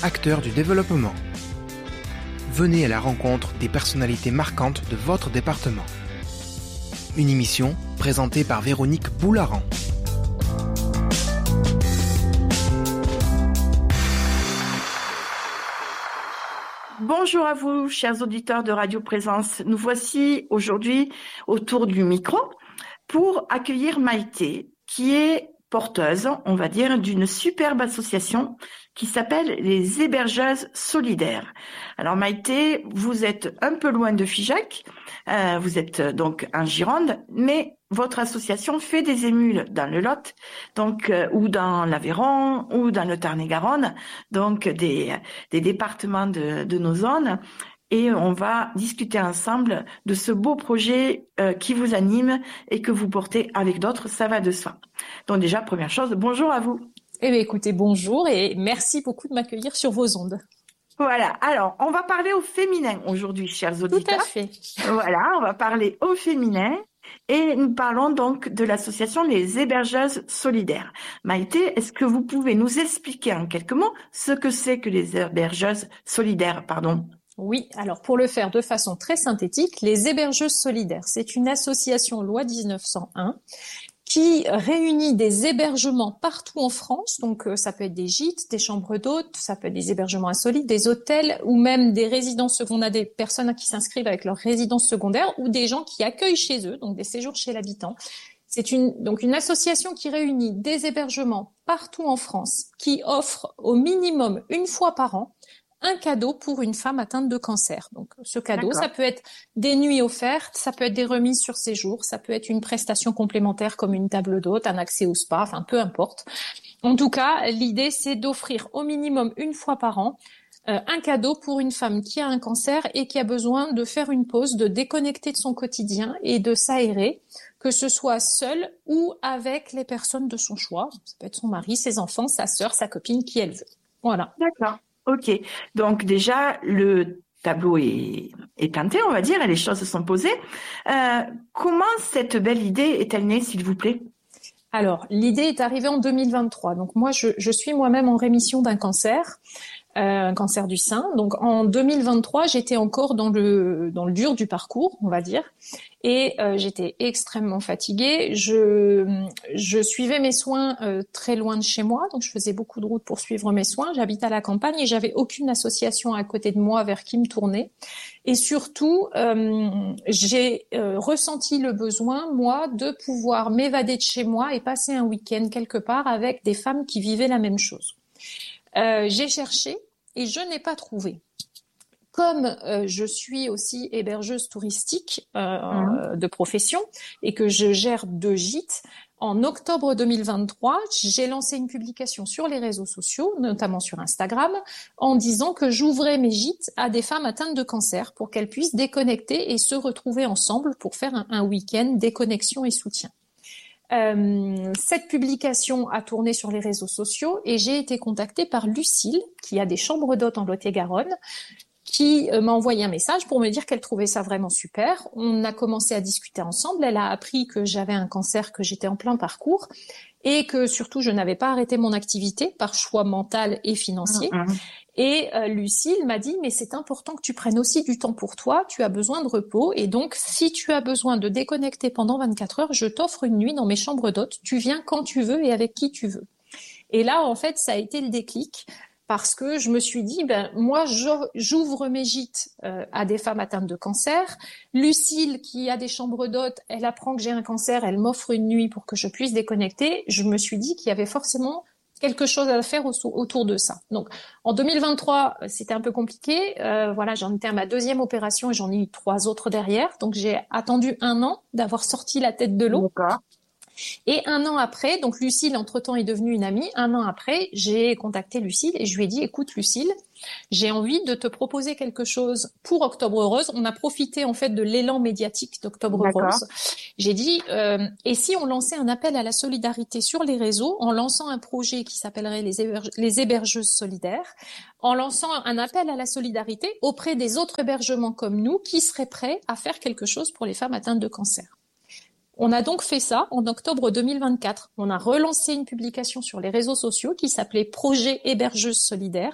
acteurs du développement. Venez à la rencontre des personnalités marquantes de votre département. Une émission présentée par Véronique Boularan. Bonjour à vous, chers auditeurs de Radio Présence. Nous voici aujourd'hui autour du micro pour accueillir Maïté, qui est porteuse, on va dire, d'une superbe association qui s'appelle les Hébergeuses Solidaires. Alors Maïté, vous êtes un peu loin de Figeac, vous êtes donc en Gironde, mais votre association fait des émules dans le Lot, donc ou dans l'Aveyron ou dans le Tarn-et-Garonne, donc des départements de nos zones. Et on va discuter ensemble de ce beau projet qui vous anime et que vous portez avec d'autres, ça va de soi. Donc déjà, première chose, bonjour à vous. Eh bien, écoutez, bonjour et merci beaucoup de m'accueillir sur vos ondes. Voilà, alors on va parler au féminin aujourd'hui, chers auditeurs. Tout à fait. Voilà, on va parler au féminin et nous parlons donc de l'association Les Hébergeuses Solidaires. Maïté, est-ce que vous pouvez nous expliquer en quelques mots ce que c'est que les Hébergeuses Solidaires, Oui, alors pour le faire de façon très synthétique, les Hébergeuses Solidaires, c'est une association loi 1901 qui réunit des hébergements partout en France. Donc ça peut être des gîtes, des chambres d'hôtes, ça peut être des hébergements insolites, des hôtels ou même des résidences secondaires, des personnes qui s'inscrivent avec leur résidence secondaire ou des gens qui accueillent chez eux, donc des séjours chez l'habitant. C'est une association qui réunit des hébergements partout en France, qui offre au minimum une fois par an un cadeau pour une femme atteinte de cancer. Donc, ce cadeau, D'accord. Ça peut être des nuits offertes, ça peut être des remises sur séjour, ça peut être une prestation complémentaire comme une table d'hôte, un accès au spa, enfin, peu importe. En tout cas, l'idée, c'est d'offrir au minimum une fois par an un cadeau pour une femme qui a un cancer et qui a besoin de faire une pause, de déconnecter de son quotidien et de s'aérer, que ce soit seule ou avec les personnes de son choix. Ça peut être son mari, ses enfants, sa sœur, sa copine, qui elle veut. Voilà. D'accord. Ok, donc déjà le tableau est tenté, on va dire, et les choses se sont posées. Comment cette belle idée est-elle née, s'il vous plaît ? Alors, l'idée est arrivée en 2023. Donc moi, je suis moi-même en rémission d'un cancer. Un cancer du sein. Donc en 2023, j'étais encore dans le dur du parcours, on va dire, et j'étais extrêmement fatiguée. Je suivais mes soins très loin de chez moi, donc je faisais beaucoup de routes pour suivre mes soins. J'habite à la campagne et j'avais aucune association à côté de moi vers qui me tourner. Et surtout, j'ai ressenti le besoin, moi, de pouvoir m'évader de chez moi et passer un week-end quelque part avec des femmes qui vivaient la même chose. J'ai cherché et je n'ai pas trouvé. Comme je suis aussi hébergeuse touristique de profession et que je gère 2 gîtes, en octobre 2023, j'ai lancé une publication sur les réseaux sociaux, notamment sur Instagram, en disant que j'ouvrais mes gîtes à des femmes atteintes de cancer pour qu'elles puissent déconnecter et se retrouver ensemble pour faire un week-end déconnexion et soutien. Cette publication a tourné sur les réseaux sociaux et j'ai été contactée par Lucille, qui a des chambres d'hôtes en Lot-et-Garonne, qui m'a envoyé un message pour me dire qu'elle trouvait ça vraiment super. On a commencé à discuter ensemble. Elle a appris que j'avais un cancer, que j'étais en plein parcours et que surtout je n'avais pas arrêté mon activité par choix mental et financier. Et Lucille m'a dit, mais c'est important que tu prennes aussi du temps pour toi, tu as besoin de repos, et donc si tu as besoin de déconnecter pendant 24 heures, je t'offre une nuit dans mes chambres d'hôtes, tu viens quand tu veux et avec qui tu veux. Et là, en fait, ça a été le déclic, parce que je me suis dit, moi, j'ouvre mes gîtes à des femmes atteintes de cancer. Lucille, qui a des chambres d'hôtes, elle apprend que j'ai un cancer, elle m'offre une nuit pour que je puisse déconnecter. Je me suis dit qu'il y avait forcément quelque chose à faire autour de ça. Donc, en 2023, c'était un peu compliqué. Voilà, j'en étais à ma 2e opération et j'en ai eu 3 autres derrière. Donc, j'ai attendu 1 an d'avoir sorti la tête de l'eau. D'accord. Et 1 an après, donc Lucille, entre-temps, est devenue une amie. 1 an après, j'ai contacté Lucille et je lui ai dit, écoute Lucille, j'ai envie de te proposer quelque chose pour Octobre Rose. On a profité en fait de l'élan médiatique d'Octobre Rose. J'ai dit, et si on lançait un appel à la solidarité sur les réseaux en lançant un projet qui s'appellerait les Hébergeuses Solidaires, en lançant un appel à la solidarité auprès des autres hébergements comme nous qui seraient prêts à faire quelque chose pour les femmes atteintes de cancer. On a donc fait ça en octobre 2024. On a relancé une publication sur les réseaux sociaux qui s'appelait Projet Hébergeuse Solidaire.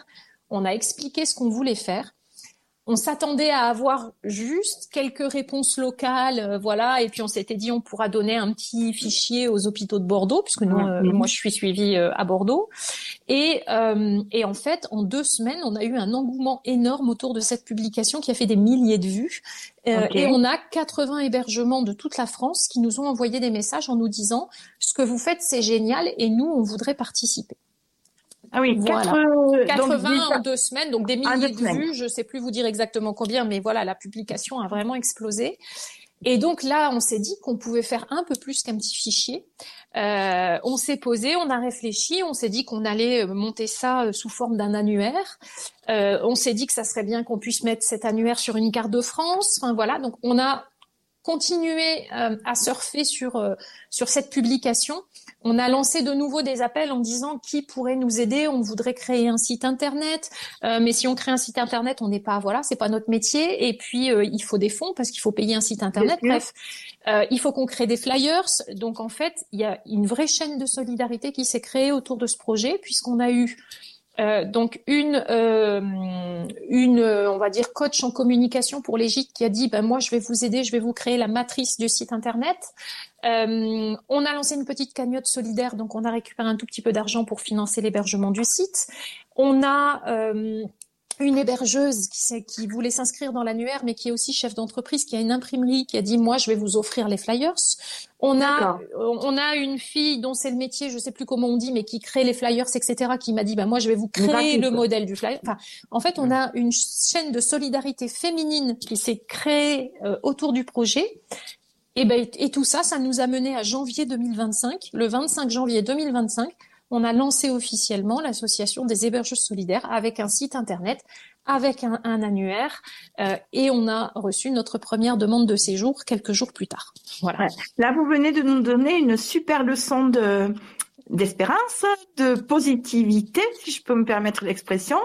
On a expliqué ce qu'on voulait faire. On s'attendait à avoir juste quelques réponses locales, voilà. Et puis on s'était dit on pourra donner un petit fichier aux hôpitaux de Bordeaux, puisque nous, moi je suis suivie à Bordeaux. Et en fait, en 2 semaines, on a eu un engouement énorme autour de cette publication qui a fait des milliers de vues. Et on a 80 hébergements de toute la France qui nous ont envoyé des messages en nous disant ce que vous faites c'est génial et nous on voudrait participer. Ah oui, voilà. 80 en 2 semaines, donc des milliers de vues. Je sais plus vous dire exactement combien, mais voilà, la publication a vraiment explosé. Et donc là, on s'est dit qu'on pouvait faire un peu plus qu'un petit fichier. On s'est posé, on a réfléchi, on s'est dit qu'on allait monter ça sous forme d'un annuaire. On s'est dit que ça serait bien qu'on puisse mettre cet annuaire sur une carte de France. Enfin voilà, donc on a continué à surfer sur cette publication. On a lancé de nouveau des appels en disant qui pourrait nous aider. On voudrait créer un site internet, mais si on crée un site internet, on n'est pas, voilà, c'est pas notre métier. Et puis il faut des fonds parce qu'il faut payer un site internet. Bref, il faut qu'on crée des flyers. Donc en fait, il y a une vraie chaîne de solidarité qui s'est créée autour de ce projet, puisqu'on a eu donc une on va dire coach en communication pour les gîtes qui a dit moi je vais vous aider, je vais vous créer la matrice du site internet. On a lancé une petite cagnotte solidaire, donc on a récupéré un tout petit peu d'argent pour financer l'hébergement du site. On a une hébergeuse qui voulait s'inscrire dans l'annuaire, mais qui est aussi chef d'entreprise, qui a une imprimerie, qui a dit moi je vais vous offrir les flyers. On a une fille dont c'est le métier, je sais plus comment on dit, mais qui crée les flyers, etc., qui m'a dit moi je vais vous créer le modèle du flyer. Enfin, en fait, on a une chaîne de solidarité féminine qui s'est créée autour du projet. Et tout ça nous a mené à janvier 2025. Le 25 janvier 2025, on a lancé officiellement l'association des hébergeuses solidaires avec un site internet, avec un annuaire, et on a reçu notre première demande de séjour quelques jours plus tard. Voilà. Ouais. Là, vous venez de nous donner une super leçon d'espérance, de positivité, si je peux me permettre l'expression.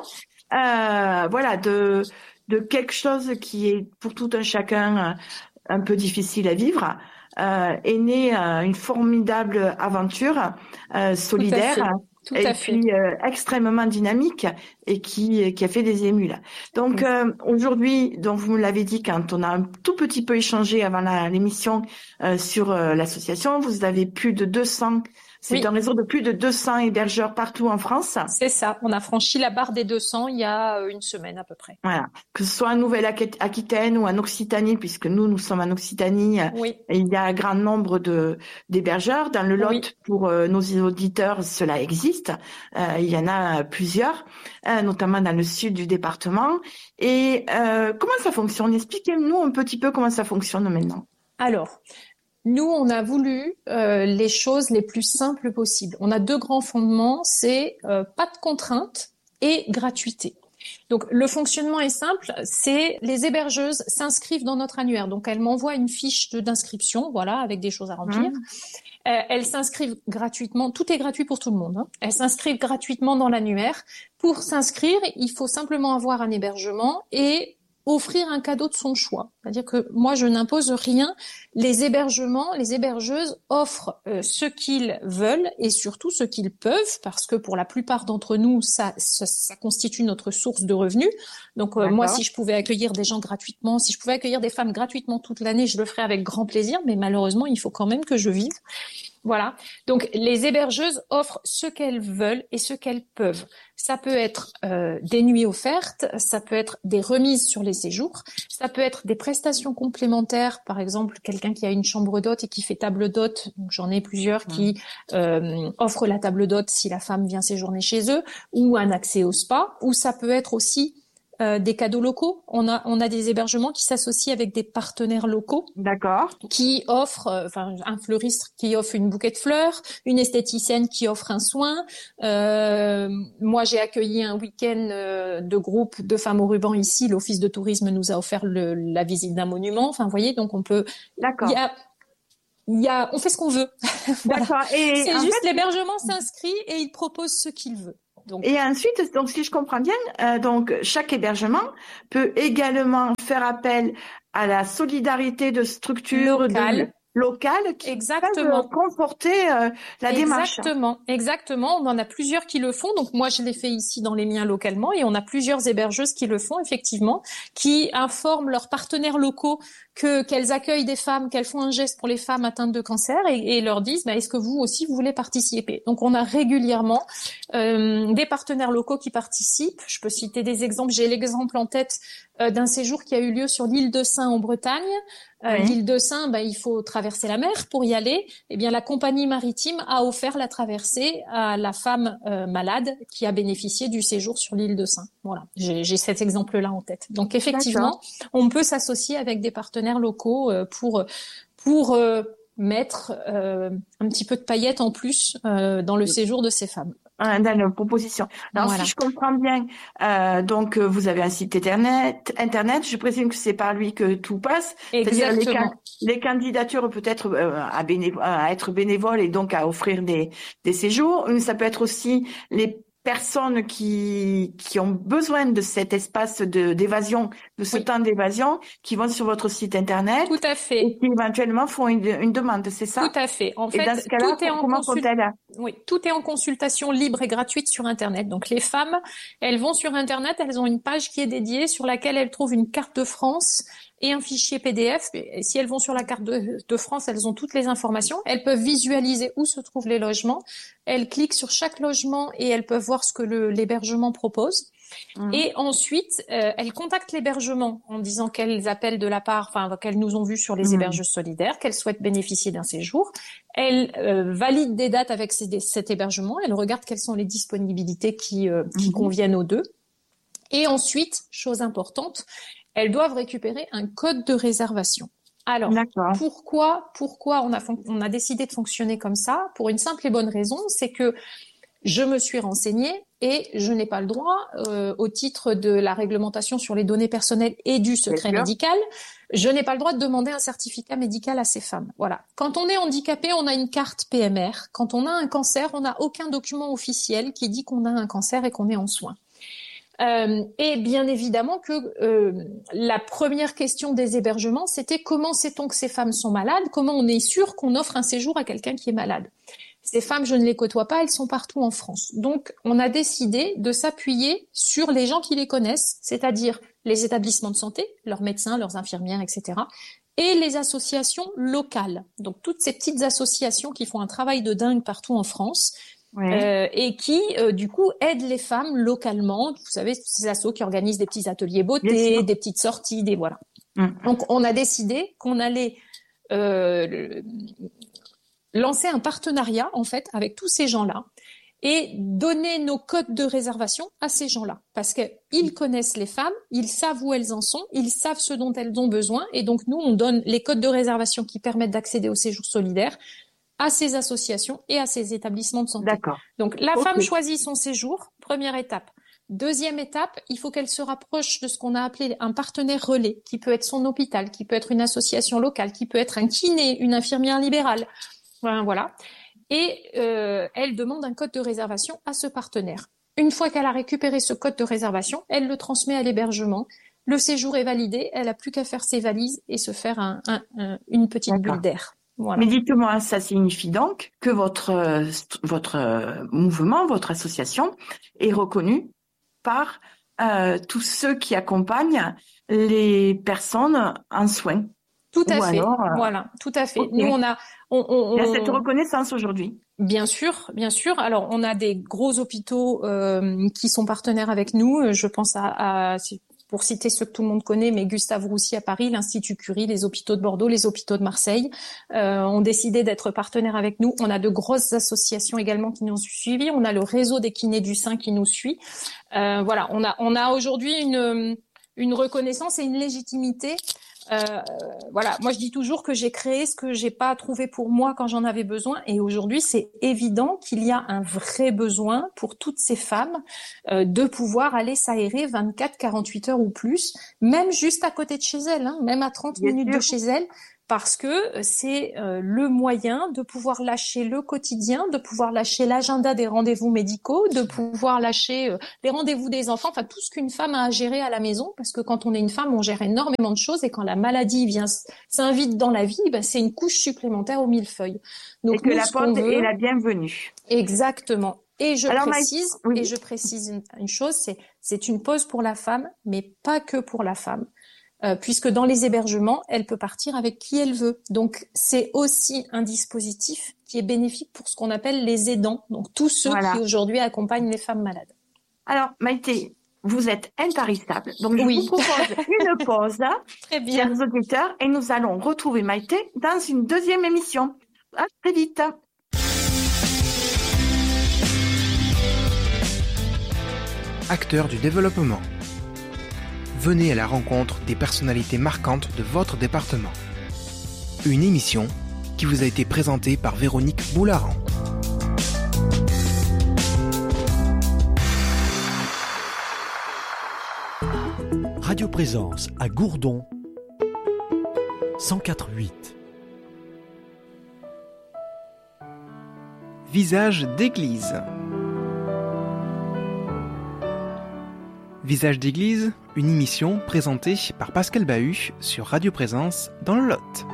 Voilà, de quelque chose qui est pour tout un chacun un peu difficile à vivre. Est née une formidable aventure solidaire et puis extrêmement dynamique et qui a fait des émus là. Donc aujourd'hui, donc vous me l'avez dit quand on a un tout petit peu échangé avant l'émission sur l'association, vous avez plus de 200. C'est un réseau de plus de 200 hébergeurs partout en France. C'est ça. On a franchi la barre des 200 il y a une semaine à peu près. Voilà. Que ce soit en Nouvelle-Aquitaine ou en Occitanie, puisque nous sommes en Occitanie, et il y a un grand nombre d'hébergeurs. Dans le Lot, pour nos auditeurs, cela existe. Il y en a plusieurs, notamment dans le sud du département. Et comment ça fonctionne? Expliquez-nous un petit peu comment ça fonctionne maintenant. Alors, nous, on a voulu les choses les plus simples possibles. On a 2 grands fondements, c'est pas de contraintes et gratuité. Donc, le fonctionnement est simple, c'est les hébergeuses s'inscrivent dans notre annuaire. Donc, elles m'envoient une fiche d'inscription, voilà, avec des choses à remplir. Elles s'inscrivent gratuitement, tout est gratuit pour tout le monde. Elles s'inscrivent gratuitement dans l'annuaire. Pour s'inscrire, il faut simplement avoir un hébergement et offrir un cadeau de son choix. C'est-à-dire que moi, je n'impose rien. Les hébergements, les hébergeuses offrent ce qu'ils veulent et surtout ce qu'ils peuvent, parce que pour la plupart d'entre nous, ça constitue notre source de revenus. Donc moi, si je pouvais accueillir des gens gratuitement, si je pouvais accueillir des femmes gratuitement toute l'année, je le ferais avec grand plaisir, mais malheureusement, il faut quand même que je vive. Voilà. Donc, les hébergeuses offrent ce qu'elles veulent et ce qu'elles peuvent. Ça peut être des nuits offertes, ça peut être des remises sur les séjours, ça peut être des prestations complémentaires, par exemple, quelqu'un qui a une chambre d'hôte et qui fait table d'hôte. Donc, j'en ai plusieurs qui offrent la table d'hôte si la femme vient séjourner chez eux, ou un accès au spa, ou ça peut être aussi des cadeaux locaux. On a des hébergements qui s'associent avec des partenaires locaux. D'accord. Qui offrent, un fleuriste qui offre une bouquet de fleurs, une esthéticienne qui offre un soin. Moi, j'ai accueilli un week-end de groupe de femmes au ruban ici. L'office de tourisme nous a offert la visite d'un monument. Enfin, vous voyez, donc on peut. D'accord. On fait ce qu'on veut. Voilà. D'accord. Et c'est juste l'hébergement s'inscrit et il propose ce qu'il veut. Donc, et ensuite, donc si je comprends bien, donc chaque hébergement peut également faire appel à la solidarité de structures locales qui peuvent conforter la démarche. Exactement. On en a plusieurs qui le font. Donc moi, je l'ai fait ici dans les miens localement, et on a plusieurs hébergeuses qui le font effectivement, qui informent leurs partenaires locaux qu'elles accueillent des femmes, qu'elles font un geste pour les femmes atteintes de cancer, et leur disent est-ce que vous aussi vous voulez participer. Donc on a régulièrement des partenaires locaux qui participent. Je peux citer des exemples. J'ai l'exemple en tête d'un séjour qui a eu lieu sur l'île de Sein en Bretagne. L'île de Sein, il faut traverser la mer pour y aller. Eh bien, la compagnie maritime a offert la traversée à la femme malade qui a bénéficié du séjour sur l'île de Sein. Voilà, j'ai cet exemple-là en tête. Donc effectivement, on peut s'associer avec des partenaires locaux pour mettre un petit peu de paillettes en plus dans le séjour de ces femmes. Dans la proposition. Alors, si je comprends bien, donc vous avez un site internet. Je présume que c'est par lui que tout passe. Exactement. C'est-à-dire les candidatures peut-être à être bénévoles et donc à offrir des séjours. Ça peut être aussi les personnes qui ont besoin de cet espace d'évasion, de ce temps d'évasion, qui vont sur votre site internet. Tout à fait. Et qui éventuellement font une demande, c'est ça? Tout à fait. En fait, dans ce cas-là, tout est en consultation libre et gratuite sur internet. Donc les femmes, elles vont sur internet, elles ont une page qui est dédiée sur laquelle elles trouvent une carte de France et un fichier PDF. Et si elles vont sur la carte de France, elles ont toutes les informations. Elles peuvent visualiser où se trouvent les logements. Elles cliquent sur chaque logement et elles peuvent voir ce que l'hébergement propose. Et ensuite, elles contactent l'hébergement en disant qu'elles appellent de la part, qu'elles nous ont vues sur les hébergeuses solidaires, qu'elles souhaitent bénéficier d'un séjour. Elles valident des dates avec cet hébergement. Elles regardent quelles sont les disponibilités qui conviennent aux deux. Et ensuite, chose importante, elles doivent récupérer un code de réservation. Alors, pourquoi on a décidé de fonctionner comme ça? Pour une simple et bonne raison, c'est que je me suis renseignée et je n'ai pas le droit, au titre de la réglementation sur les données personnelles et du secret médical, je n'ai pas le droit de demander un certificat médical à ces femmes. Voilà. Quand on est handicapé, on a une carte PMR. Quand on a un cancer, on n'a aucun document officiel qui dit qu'on a un cancer et qu'on est en soins. Et bien évidemment que la première question des hébergements, c'était comment sait-on que ces femmes sont malades? Comment on est sûr qu'on offre un séjour à quelqu'un qui est malade? Ces femmes, je ne les côtoie pas, elles sont partout en France. Donc, on a décidé de s'appuyer sur les gens qui les connaissent, c'est-à-dire les établissements de santé, leurs médecins, leurs infirmières, etc., et les associations locales. Donc, toutes ces petites associations qui font un travail de dingue partout en France, et qui, du coup, aident les femmes localement. Vous savez, ces assos qui organisent des petits ateliers beauté, des petites sorties, voilà. Donc, on a décidé qu'on allait lancer un partenariat, en fait, avec tous ces gens-là et donner nos codes de réservation à ces gens-là. Parce qu'ils connaissent les femmes, ils savent où elles en sont, ils savent ce dont elles ont besoin. Et donc, nous, on donne les codes de réservation qui permettent d'accéder au séjour solidaire à ces associations et à ces établissements de santé. D'accord. Donc, la femme choisit son séjour, première étape. Deuxième étape, il faut qu'elle se rapproche de ce qu'on a appelé un partenaire relais, qui peut être son hôpital, qui peut être une association locale, qui peut être un kiné, une infirmière libérale. Voilà. Et elle demande un code de réservation à ce partenaire. Une fois qu'elle a récupéré ce code de réservation, elle le transmet à l'hébergement. Le séjour est validé, elle n'a plus qu'à faire ses valises et se faire une petite bulle d'air. Voilà. Mais dites-moi, ça signifie donc que votre mouvement, votre association est reconnue par tous ceux qui accompagnent les personnes en soins. Tout à fait. Voilà, tout à fait. Nous, on a cette reconnaissance aujourd'hui. Bien sûr. Alors, on a des gros hôpitaux qui sont partenaires avec nous. Je pense pour citer ceux que tout le monde connaît, mais Gustave Roussy à Paris, l'Institut Curie, les hôpitaux de Bordeaux, les hôpitaux de Marseille ont décidé d'être partenaires avec nous. On a de grosses associations également qui nous ont suivis. On a le réseau des kinés du sein qui nous suit. Voilà, on a aujourd'hui une reconnaissance et une légitimité. Voilà, moi je dis toujours que j'ai créé ce que j'ai pas trouvé pour moi quand j'en avais besoin, et aujourd'hui c'est évident qu'il y a un vrai besoin pour toutes ces femmes de pouvoir aller s'aérer 24-48 heures ou plus, même juste à côté de chez elles, même à 30 minutes de chez elles, parce que c'est le moyen de pouvoir lâcher le quotidien, de pouvoir lâcher l'agenda des rendez-vous médicaux, de pouvoir lâcher les rendez-vous des enfants, enfin tout ce qu'une femme a à gérer à la maison, parce que quand on est une femme, on gère énormément de choses, et quand la maladie vient s'invite dans la vie, ben, c'est une couche supplémentaire au millefeuille. Donc, et que la porte est la bienvenue. Exactement. Et je Alors, précise une chose, c'est une pause pour la femme, mais pas que pour la femme. Puisque dans les hébergements, elle peut partir avec qui elle veut. Donc, c'est aussi un dispositif qui est bénéfique pour ce qu'on appelle les aidants, donc tous ceux qui aujourd'hui accompagnent les femmes malades. Alors, Maïté, vous êtes intarissable, donc je vous propose une pause, très bien, chers auditeurs, et nous allons retrouver Maïté dans une deuxième émission. À très vite. Acteurs du développement. Venez à la rencontre des personnalités marquantes de votre département. Une émission qui vous a été présentée par Véronique Boularan. Radio Présence à Gourdon 104.8. Visage d'église. Visage d'église, une émission présentée par Pascal Bahut sur Radio Présence dans le Lot.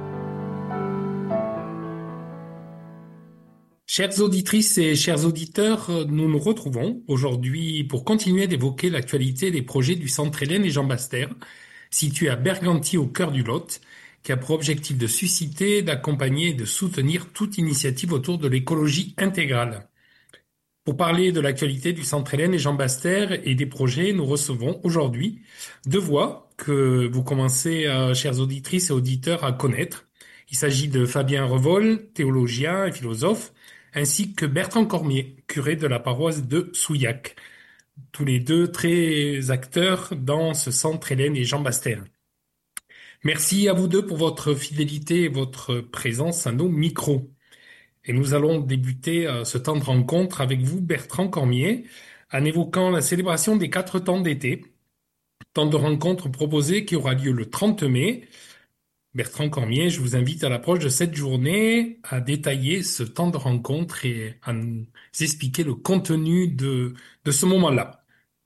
Chères auditrices et chers auditeurs, nous nous retrouvons aujourd'hui pour continuer d'évoquer l'actualité des projets du Centre Hélène et Jean Baster, situé à Berganty au cœur du Lot, qui a pour objectif de susciter, d'accompagner et de soutenir toute initiative autour de l'écologie intégrale. Pour parler de l'actualité du Centre Hélène et Jean Baster et des projets, nous recevons aujourd'hui deux voix que vous commencez, chères auditrices et auditeurs, à connaître. Il s'agit de Fabien Revol, théologien et philosophe, ainsi que Bertrand Cormier, curé de la paroisse de Souillac. Tous les deux très acteurs dans ce Centre Hélène et Jean Baster. Merci à vous deux pour votre fidélité et votre présence à nos micros. Et nous allons débuter ce temps de rencontre avec vous, Bertrand Cormier, en évoquant la célébration des 4 temps d'été, temps de rencontre proposé qui aura lieu le 30 mai. Bertrand Cormier, je vous invite à l'approche de cette journée à détailler ce temps de rencontre et à nous expliquer le contenu de ce moment-là.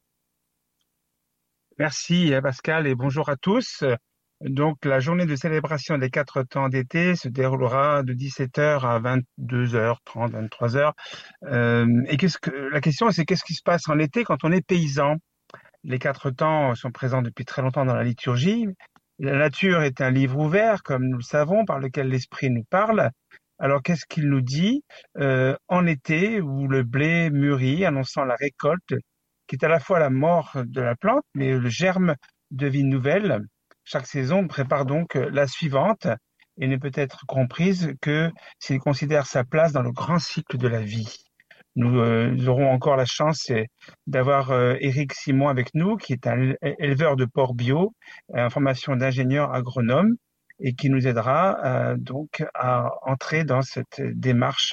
Merci Pascal et bonjour à tous. Donc la journée de célébration des 4 temps d'été se déroulera de 17h à 22h30, 23h. Et la question c'est qu'est-ce qui se passe en été quand on est paysan? Les 4 temps sont présents depuis très longtemps dans la liturgie. La nature est un livre ouvert, comme nous le savons, par lequel l'Esprit nous parle. Alors qu'est-ce qu'il nous dit en été où le blé mûrit, annonçant la récolte, qui est à la fois la mort de la plante, mais le germe de vie nouvelle? Chaque saison prépare donc la suivante et ne peut être comprise que s'il considère sa place dans le grand cycle de la vie. Nous aurons encore la chance d'avoir Éric Simon avec nous, qui est un éleveur de porcs bio, en formation d'ingénieur agronome, et qui nous aidera donc à entrer dans cette démarche.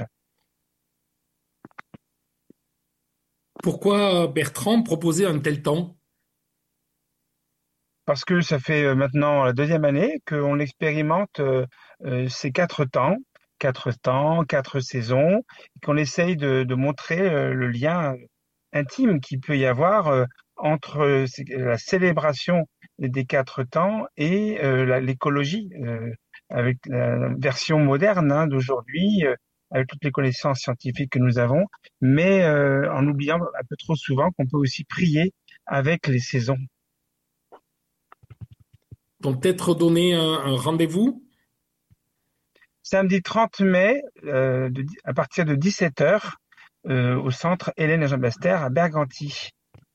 Pourquoi Bertrand proposait un tel temps? Parce que ça fait maintenant la 2e année qu'on expérimente ces 4 temps, 4 saisons, et qu'on essaye de montrer le lien intime qu'il peut y avoir entre la célébration des 4 temps et l'écologie, avec la version moderne d'aujourd'hui, avec toutes les connaissances scientifiques que nous avons, mais en oubliant un peu trop souvent qu'on peut aussi prier avec les saisons. Donc peut-être donner un rendez-vous? Samedi 30 mai, à partir de 17h, au centre Hélène et Jean Baster à Berganty.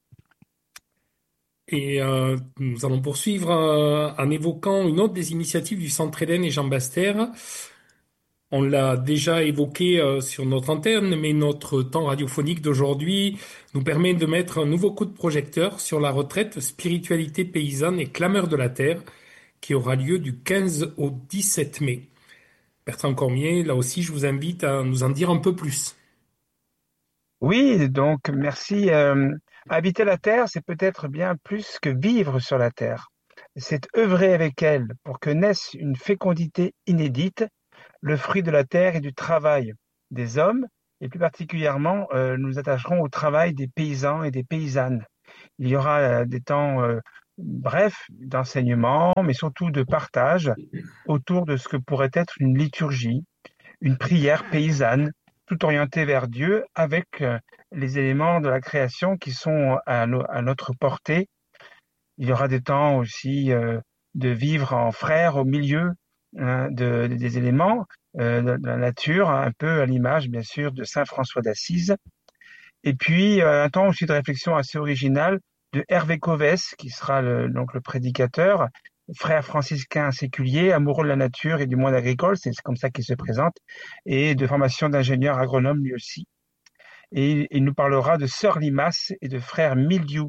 Et nous allons poursuivre en évoquant une autre des initiatives du Centre Hélène et Jean Baster. On l'a déjà évoqué sur notre antenne, mais notre temps radiophonique d'aujourd'hui nous permet de mettre un nouveau coup de projecteur sur la retraite Spiritualité paysanne et clameur de la terre, qui aura lieu du 15 au 17 mai. Bertrand Cormier, là aussi, je vous invite à nous en dire un peu plus. Oui, donc merci. Habiter la terre, c'est peut-être bien plus que vivre sur la terre. c'est œuvrer avec elle pour que naisse une fécondité inédite, le fruit de la terre et du travail des hommes, et plus particulièrement, nous nous attacherons au travail des paysans et des paysannes. Il y aura des temps brefs d'enseignement, mais surtout de partage autour de ce que pourrait être une liturgie, une prière paysanne, tout orientée vers Dieu, avec les éléments de la création qui sont à notre portée. Il y aura des temps aussi de vivre en frères au milieu des éléments de la nature, un peu à l'image, bien sûr, de Saint François d'Assise. Et puis, un temps aussi de réflexion assez originale de Hervé Covès, qui sera donc le prédicateur, frère franciscain séculier, amoureux de la nature et du monde agricole, c'est comme ça qu'il se présente, et de formation d'ingénieur agronome lui aussi. Et il nous parlera de sœur Limace et de frère Mildiou.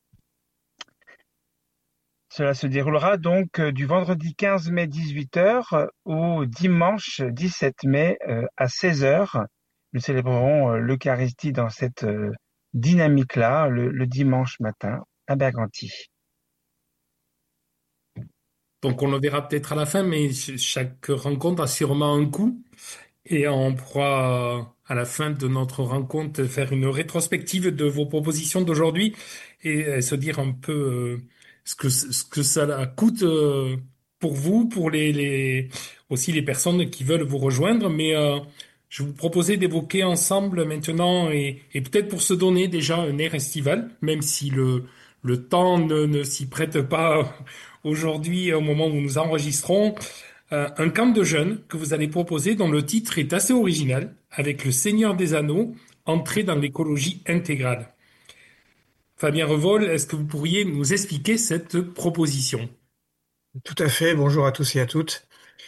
Cela se déroulera donc du vendredi 15 mai 18h au dimanche 17 mai à 16h. Nous célébrerons l'Eucharistie dans cette dynamique-là le dimanche matin à Berganti. Donc on le verra peut-être à la fin, mais chaque rencontre a sûrement un coût. Et on pourra, à la fin de notre rencontre, faire une rétrospective de vos propositions d'aujourd'hui et se dire un peu ce que ça coûte pour vous, pour aussi les personnes qui veulent vous rejoindre. Mais je vous proposais d'évoquer ensemble maintenant et peut-être pour se donner déjà un air estival, même si le temps ne s'y prête pas aujourd'hui au moment où nous enregistrons. Un camp de jeunes que vous allez proposer dont le titre est assez original, avec le Seigneur des Anneaux, entrée dans l'écologie intégrale. Fabien Revol, est-ce que vous pourriez nous expliquer cette proposition? Tout à fait, bonjour à tous et à toutes.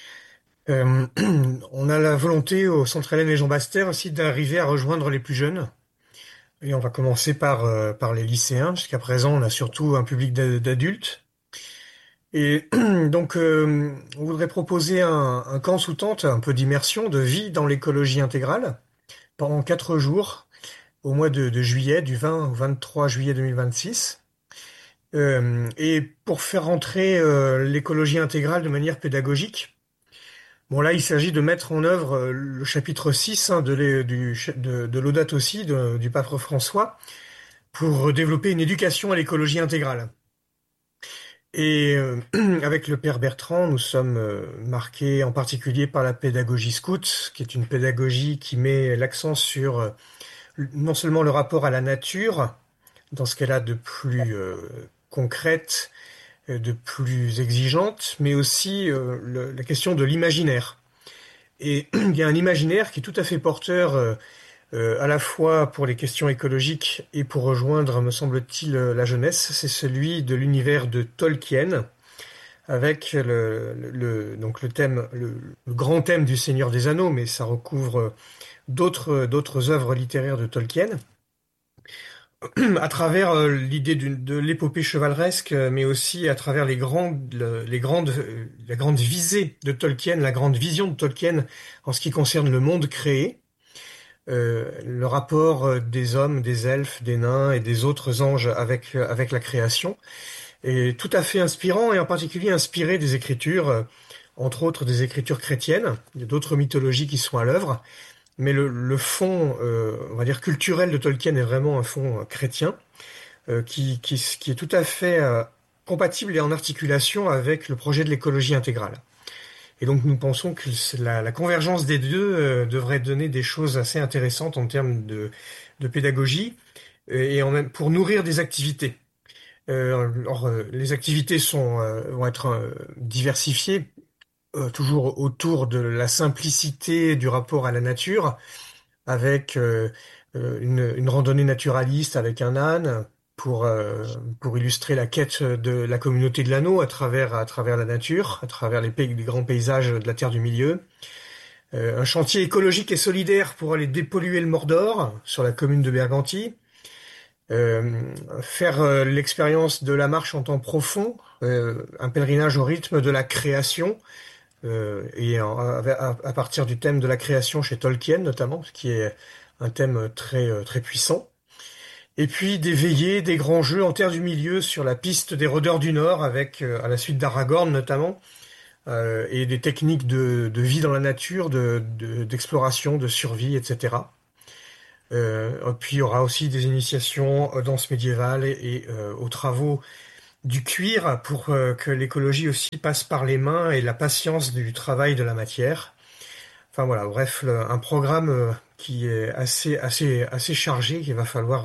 On a la volonté au Centre Hélène et Jean Bastère aussi d'arriver à rejoindre les plus jeunes. Et on va commencer par les lycéens. Jusqu'à présent, on a surtout un public d'adultes. Et donc, on voudrait proposer un camp sous tente, un peu d'immersion, de vie dans l'écologie intégrale, pendant 4 jours, au mois de juillet, du 20 au 23 juillet 2026. Et pour faire rentrer l'écologie intégrale de manière pédagogique, bon là, il s'agit de mettre en œuvre le chapitre 6 de Laudato Si du pape François pour développer une éducation à l'écologie intégrale. Et avec le père Bertrand, nous sommes marqués en particulier par la pédagogie scout, qui est une pédagogie qui met l'accent sur non seulement le rapport à la nature, dans ce qu'elle a de plus concrète, de plus exigeante, mais aussi la question de l'imaginaire. Et il y a un imaginaire qui est tout à fait porteur à la fois pour les questions écologiques et pour rejoindre, me semble-t-il, la jeunesse, c'est celui de l'univers de Tolkien, avec donc le grand thème du Seigneur des Anneaux, mais ça recouvre d'autres œuvres littéraires de Tolkien, à travers l'idée de l'épopée chevaleresque, mais aussi à travers la grande visée de Tolkien, la grande vision de Tolkien en ce qui concerne le monde créé. Le rapport des hommes, des elfes, des nains et des autres anges avec la création est tout à fait inspirant et en particulier inspiré des écritures, entre autres des écritures chrétiennes. Il y a d'autres mythologies qui sont à l'œuvre, mais le fond, on va dire culturel de Tolkien est vraiment un fond chrétien qui est tout à fait compatible et en articulation avec le projet de l'écologie intégrale. Et donc nous pensons que la convergence des deux devrait donner des choses assez intéressantes en termes de pédagogie et pour nourrir des activités. Les activités vont être diversifiées, toujours autour de la simplicité du rapport à la nature, avec une randonnée naturaliste avec un âne, pour illustrer la quête de la communauté de l'anneau à travers la nature, à travers les grands paysages de la Terre du Milieu. Un chantier écologique et solidaire pour aller dépolluer le Mordor sur la commune de Berganti. Faire l'expérience de la marche en temps profond, un pèlerinage au rythme de la création, et à partir du thème de la création chez Tolkien notamment, ce qui est un thème très, très puissant. Et puis des veillées, des grands jeux en terre du milieu sur la piste des rôdeurs du Nord, avec à la suite d'Aragorn notamment, et des techniques de vie dans la nature, d'exploration, de survie, etc. Puis il y aura aussi des initiations aux danses médiévales et aux travaux du cuir pour que l'écologie aussi passe par les mains et la patience du travail de la matière. Enfin voilà, bref, un programme qui est assez chargé, qu'il va falloir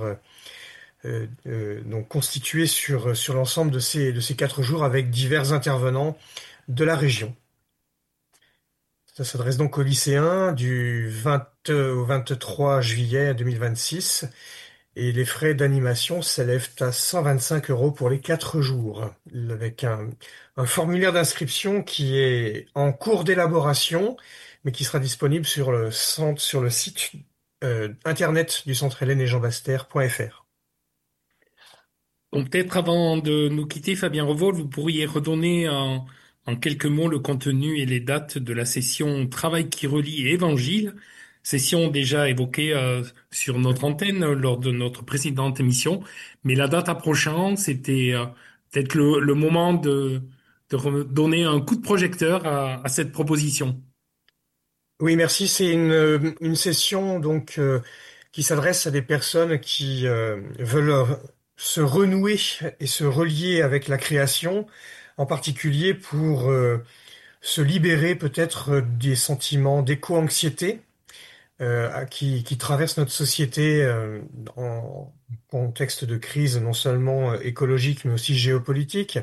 donc constituer sur l'ensemble de ces 4 jours avec divers intervenants de la région. Ça s'adresse donc aux lycéens du 20 au 23 juillet 2026 et les frais d'animation s'élèvent à 125 € pour les 4 jours, avec un formulaire d'inscription qui est en cours d'élaboration, mais qui sera disponible sur le site internet du Centre Hélène et Jean Baster.fr. Bon, peut-être avant de nous quitter, Fabien Revol, vous pourriez redonner en quelques mots le contenu et les dates de la session Travail qui relie et Évangile, session déjà évoquée sur notre antenne lors de notre précédente émission, mais la date approchant, c'était peut-être le moment de donner un coup de projecteur à cette proposition. Oui, merci. C'est une session donc qui s'adresse à des personnes qui veulent se renouer et se relier avec la création, en particulier pour se libérer peut-être des sentiments d'éco-anxiété qui traversent notre société en contexte de crise non seulement écologique mais aussi géopolitique.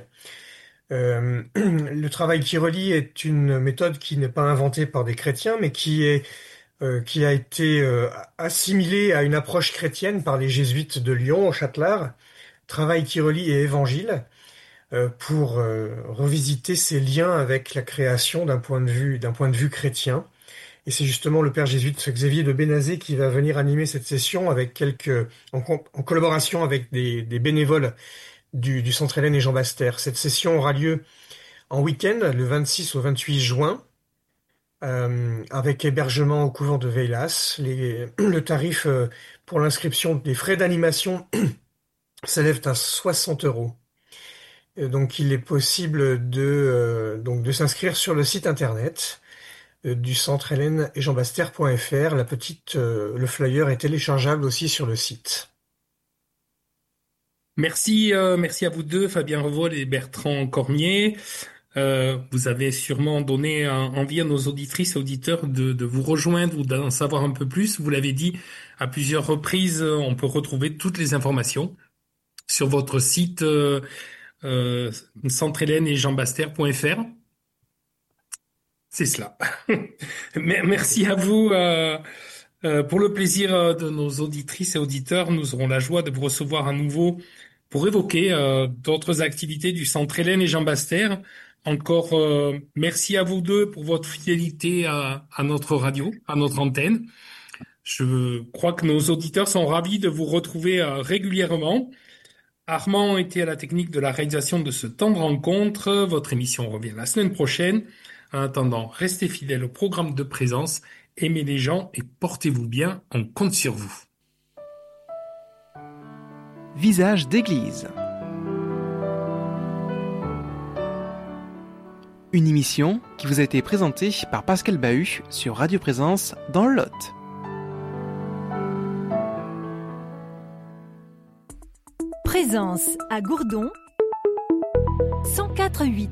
Le travail qui relie est une méthode qui n'est pas inventée par des chrétiens mais qui a été assimilée à une approche chrétienne par les jésuites de Lyon au Châtelard. Travail qui relie et Évangile, pour revisiter ces liens avec la création d'un point de vue chrétien. Et c'est justement le père jésuite Xavier de Bénazet qui va venir animer cette session avec en collaboration avec des bénévoles du Centre Hélène et Jean Baster. Cette session aura lieu en week-end, le 26 au 28 juin, avec hébergement au couvent de Veylas. Le tarif pour l'inscription des frais d'animation s'élève à 60 €. Donc il est possible de s'inscrire sur le site internet du Centre Hélène et Jean Baster.fr. Le flyer est téléchargeable aussi sur le site. Merci à vous deux, Fabien Revol et Bertrand Cormier. Vous avez sûrement donné envie à nos auditrices et auditeurs de vous rejoindre ou d'en savoir un peu plus. Vous l'avez dit à plusieurs reprises, on peut retrouver toutes les informations sur votre site Centre Hélène et Jean Baster.fr. C'est cela. Merci à vous. Pour le plaisir de nos auditrices et auditeurs, nous aurons la joie de vous recevoir à nouveau pour évoquer d'autres activités du Centre Hélène et Jean Baster. Encore merci à vous deux pour votre fidélité à notre radio, à notre antenne. Je crois que nos auditeurs sont ravis de vous retrouver régulièrement. Armand était à la technique de la réalisation de ce temps de rencontre. Votre émission revient la semaine prochaine. En attendant, restez fidèles au programme de présence, aimez les gens et portez-vous bien, on compte sur vous. Visage d'église. Une émission qui vous a été présentée par Pascal Bahut sur Radio Présence dans le Lot. Présence à Gourdon 104.8.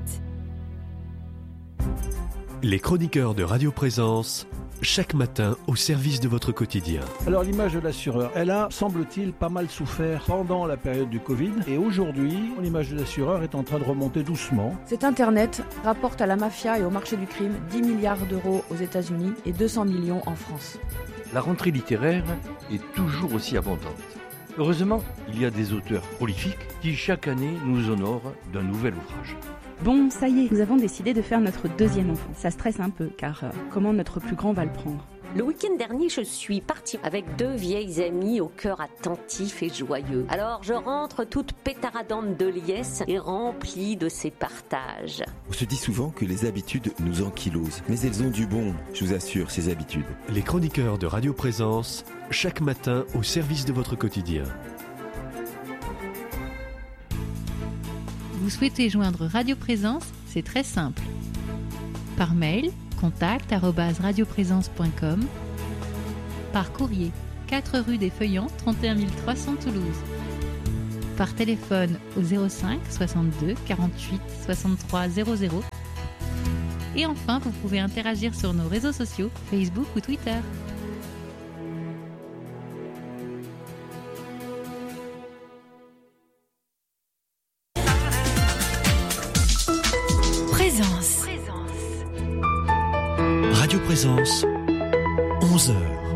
Les chroniqueurs de Radio Présence, chaque matin au service de votre quotidien. Alors l'image de l'assureur, elle a, semble-t-il, pas mal souffert pendant la période du Covid. Et aujourd'hui, l'image de l'assureur est en train de remonter doucement. Cet Internet rapporte à la mafia et au marché du crime 10 milliards d'euros aux États-Unis et 200 millions en France. La rentrée littéraire est toujours aussi abondante. Heureusement, il y a des auteurs prolifiques qui chaque année nous honorent d'un nouvel ouvrage. Bon, ça y est, nous avons décidé de faire notre deuxième enfant. Ça stresse un peu, car comment notre plus grand va le prendre ? Le week-end dernier, je suis partie avec 2 vieilles amies au cœur attentif et joyeux. Alors je rentre toute pétaradante de liesse et remplie de ces partages. On se dit souvent que les habitudes nous ankylosent, mais elles ont du bon, je vous assure, ces habitudes. Les chroniqueurs de Radio Présence, chaque matin au service de votre quotidien. Vous souhaitez joindre Radio Présence? C'est très simple. Par mail, contact@radioprésence.com. Par courrier, 4 rue des Feuillants, 31 300 Toulouse. Par téléphone au 05 62 48 63 00. Et enfin, vous pouvez interagir sur nos réseaux sociaux, Facebook ou Twitter. Présence. Radio Présence, 11h.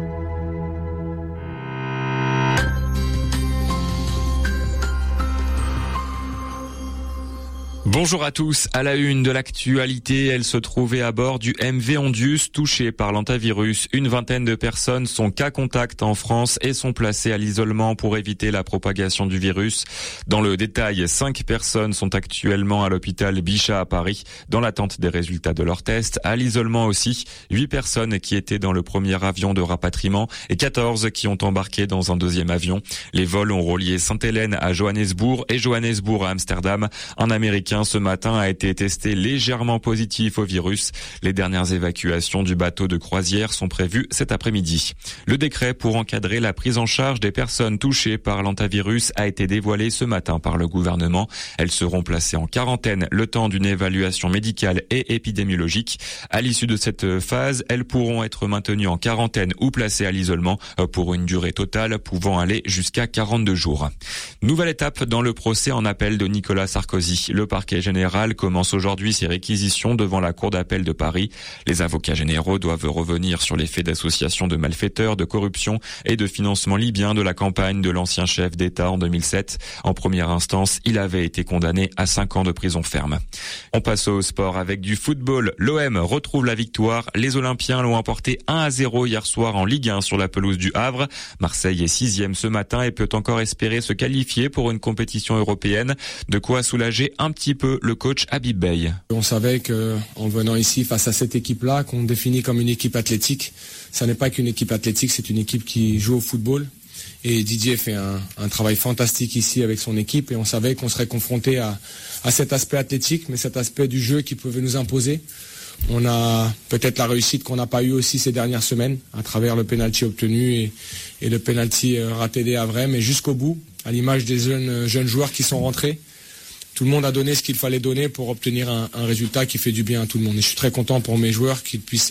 Bonjour à tous. À la une de l'actualité, elle se trouvait à bord du MV Ondius touché par l'hantavirus. Une vingtaine de personnes sont cas contact en France et sont placées à l'isolement pour éviter la propagation du virus. Dans le détail, 5 personnes sont actuellement à l'hôpital Bichat à Paris dans l'attente des résultats de leurs tests. À l'isolement aussi, 8 personnes qui étaient dans le premier avion de rapatriement et 14 qui ont embarqué dans un deuxième avion. Les vols ont relié Sainte-Hélène à Johannesburg et Johannesburg à Amsterdam. Un Américain ce matin a été testé légèrement positif au virus. Les dernières évacuations du bateau de croisière sont prévues cet après-midi. Le décret pour encadrer la prise en charge des personnes touchées par l'hantavirus a été dévoilé ce matin par le gouvernement. Elles seront placées en quarantaine le temps d'une évaluation médicale et épidémiologique. À l'issue de cette phase, elles pourront être maintenues en quarantaine ou placées à l'isolement pour une durée totale pouvant aller jusqu'à 42 jours. Nouvelle étape dans le procès en appel de Nicolas Sarkozy. Le parquet général commence aujourd'hui ses réquisitions devant la Cour d'appel de Paris. Les avocats généraux doivent revenir sur les faits d'association de malfaiteurs, de corruption et de financement libyen de la campagne de l'ancien chef d'État en 2007. En première instance, il avait été condamné à 5 ans de prison ferme. On passe au sport avec du football. L'OM retrouve la victoire. Les Olympiens l'ont emporté 1-0 hier soir en Ligue 1 sur la pelouse du Havre. Marseille est 6e ce matin et peut encore espérer se qualifier pour une compétition européenne. De quoi soulager un petit peu le coach Habib Beye. On savait qu'en venant ici face à cette équipe-là, qu'on définit comme une équipe athlétique, ça n'est pas qu'une équipe athlétique, c'est une équipe qui joue au football. Et Didier fait un travail fantastique ici avec son équipe et on savait qu'on serait confronté à cet aspect athlétique, mais cet aspect du jeu qui pouvait nous imposer. On a peut-être la réussite qu'on n'a pas eue aussi ces dernières semaines à travers le penalty obtenu et le penalty raté des Havrais, mais jusqu'au bout, à l'image des jeunes joueurs qui sont rentrés. Tout le monde a donné ce qu'il fallait donner pour obtenir un résultat qui fait du bien à tout le monde. Et je suis très content pour mes joueurs qu'ils puissent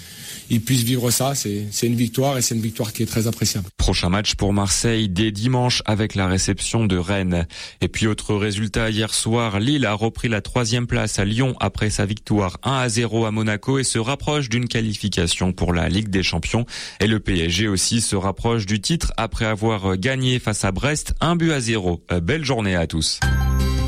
vivre ça. C'est une victoire et c'est une victoire qui est très appréciable. Prochain match pour Marseille dès dimanche avec la réception de Rennes. Et puis autre résultat hier soir, Lille a repris la 3e place à Lyon après sa victoire 1-0 à Monaco et se rapproche d'une qualification pour la Ligue des Champions. Et le PSG aussi se rapproche du titre après avoir gagné face à Brest 1-0. Belle journée à tous.